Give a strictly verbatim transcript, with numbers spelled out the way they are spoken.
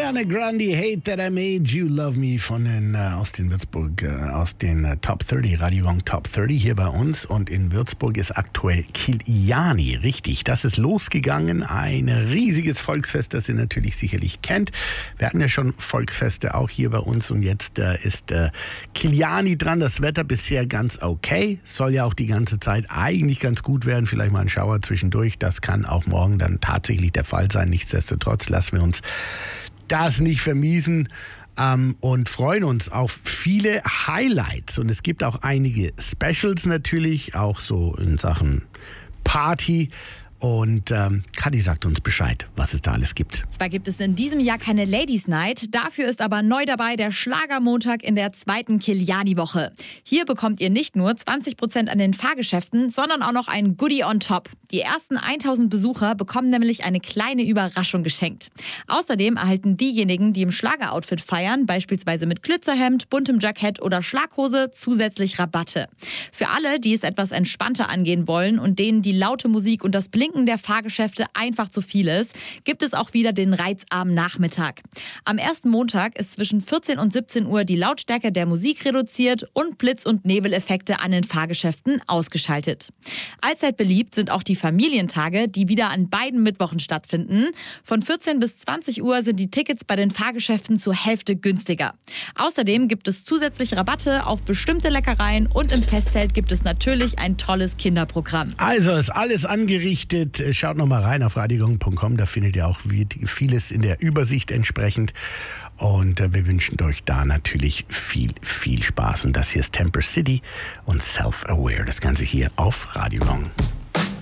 Ariana Grande, Hate That I Made You Love Me von den, äh, aus den Würzburg, äh, aus den äh, Top dreißig, Radio Gong Top dreißig hier bei uns. Und in Würzburg ist aktuell Kiliani, richtig. Das ist losgegangen, ein riesiges Volksfest, das ihr natürlich sicherlich kennt. Wir hatten ja schon Volksfeste auch hier bei uns und jetzt äh, ist äh, Kiliani dran. Das Wetter bisher ganz okay, soll ja auch die ganze Zeit eigentlich ganz gut werden. Vielleicht mal ein Schauer zwischendurch, das kann auch morgen dann tatsächlich der Fall sein. Nichtsdestotrotz lassen wir uns das nicht vermiesen ähm, und freuen uns auf viele Highlights. Und es gibt auch einige Specials natürlich, auch so in Sachen Party. Und ähm, Kathi sagt uns Bescheid, was es da alles gibt. Zwar gibt es in diesem Jahr keine Ladies Night, dafür ist aber neu dabei der Schlagermontag in der zweiten Kiliani-Woche. Hier bekommt ihr nicht nur zwanzig Prozent an den Fahrgeschäften, sondern auch noch ein Goodie on top. Die ersten tausend Besucher bekommen nämlich eine kleine Überraschung geschenkt. Außerdem erhalten diejenigen, die im Schlageroutfit feiern, beispielsweise mit Glitzerhemd, buntem Jackett oder Schlaghose, zusätzlich Rabatte. Für alle, die es etwas entspannter angehen wollen und denen die laute Musik und das Blinken der Fahrgeschäfte einfach zu viel ist, gibt es auch wieder den reizarmen Nachmittag. Am ersten Montag ist zwischen vierzehn und siebzehn Uhr die Lautstärke der Musik reduziert und Blitz- und Nebeleffekte an den Fahrgeschäften ausgeschaltet. Allzeit beliebt sind auch die Familientage, die wieder an beiden Mittwochen stattfinden. Von vierzehn bis zwanzig Uhr sind die Tickets bei den Fahrgeschäften zur Hälfte günstiger. Außerdem gibt es zusätzlich Rabatte auf bestimmte Leckereien und im Festzelt gibt es natürlich ein tolles Kinderprogramm. Also ist alles angerichtet. Schaut noch mal rein auf radio gong punkt com, da findet ihr auch vieles in der Übersicht entsprechend. Und wir wünschen euch da natürlich viel, viel Spaß. Und das hier ist Temper City und Self-Aware. Das Ganze hier auf Radio Gong.